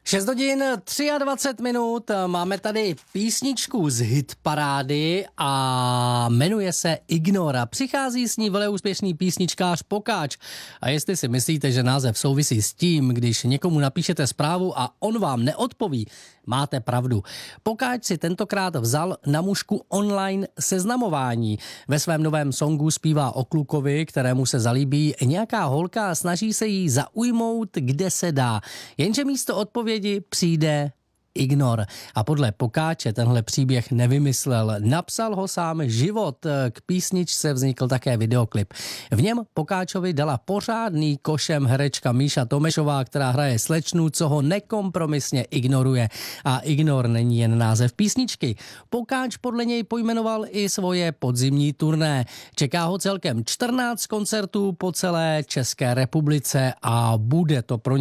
6 hodin 23 minut, máme tady písničku z hitparády a jmenuje se Ignora. Přichází s ní veleúspěšný písničkář Pokáč. A jestli si myslíte, že název souvisí s tím, když někomu napíšete zprávu a on vám neodpoví, máte pravdu. Pokáč si tentokrát vzal na mušku online seznamování. Ve svém novém songu zpívá o klukovi, kterému se zalíbí nějaká holka a snaží se jí zaujmout, kde se dá. Jenže místo odpovědi přijde ignor. A podle Pokáče tenhle příběh nevymyslel. Napsal ho sám život. K písničce vznikl také videoklip. V něm Pokáčovi dala pořádný košem herečka Míša Tomešová, která hraje slečnu, co ho nekompromisně ignoruje. A ignor není jen název písničky. Pokáč podle něj pojmenoval i svoje podzimní turné. Čeká ho celkem 14 koncertů po celé České republice a bude to pro